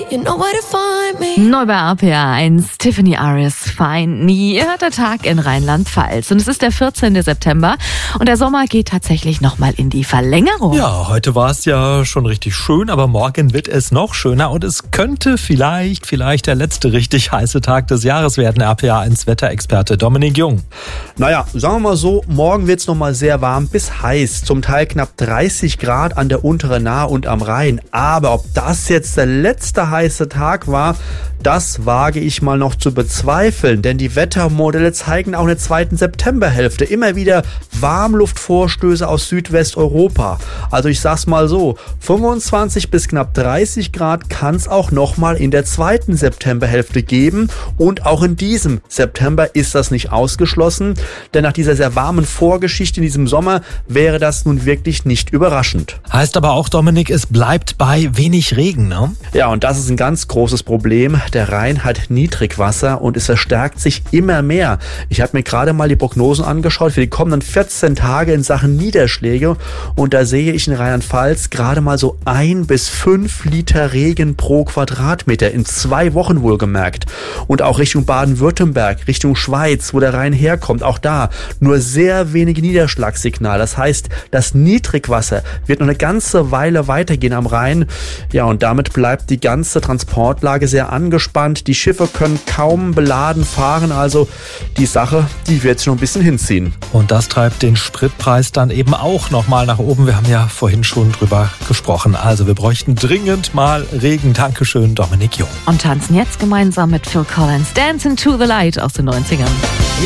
you know where to find me. Neu bei RPA 1, Tiffany Aris, Find Me. Ihr hört der Tag in Rheinland-Pfalz. Und es ist der 14. September und der Sommer geht tatsächlich nochmal in die Verlängerung. Ja, heute war es ja schon richtig schön, aber morgen wird es noch schöner und es könnte vielleicht der letzte richtig heiße Tag des Jahres werden. RPA 1 Wetterexperte Dominik Jung. Naja, sagen wir mal so, morgen wird es nochmal sehr warm bis heiß. Zum Teil knapp 30 Grad an der unteren Nahe und am Rhein. Aber ob das jetzt der letzte heiße Tag war, das wage ich mal noch zu bezweifeln, denn die Wettermodelle zeigen auch in der zweiten Septemberhälfte immer wieder Warmluftvorstöße aus Südwesteuropa. Also ich sag's mal so, 25 bis knapp 30 Grad kann es auch nochmal in der zweiten Septemberhälfte geben und auch in diesem September ist das nicht ausgeschlossen, denn nach dieser sehr warmen Vorgeschichte in diesem Sommer wäre das nun wirklich nicht überraschend. Heißt aber auch, Dominik, es bleibt bei wenig Regen, ne? Ja, und das ist ein ganz großes Problem. Der Rhein hat Niedrigwasser und es verstärkt sich immer mehr. Ich habe mir gerade mal die Prognosen angeschaut für die kommenden 14 Tage in Sachen Niederschläge und da sehe ich in Rheinland-Pfalz gerade mal so 1 bis 5 Liter Regen pro Quadratmeter, in 2 Wochen wohlgemerkt. Und auch Richtung Baden-Württemberg, Richtung Schweiz, wo der Rhein herkommt, auch da nur sehr wenige Niederschlagssignal. Das heißt, das Niedrigwasser wird noch eine ganze Weile weitergehen am Rhein. Ja, und damit bleibt die ganze Transportlage sehr angespannt. Die Schiffe können kaum beladen fahren, also die Sache, die wird sich noch ein bisschen hinziehen. Und das treibt den Spritpreis dann eben auch nochmal nach oben. Wir haben ja vorhin schon drüber gesprochen. Also wir bräuchten dringend mal Regen. Dankeschön, Dominik Jung. Und tanzen jetzt gemeinsam mit Phil Collins Dance into the Light aus den 90ern.